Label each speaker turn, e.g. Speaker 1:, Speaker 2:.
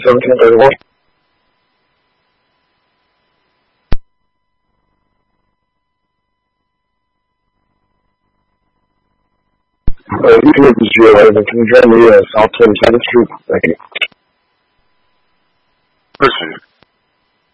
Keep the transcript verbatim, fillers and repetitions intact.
Speaker 1: seventeen thirty-one. Uh, you can make this G O A, but can you join me uh, South twenty-seventh Street? Thank you.
Speaker 2: Appreciate it.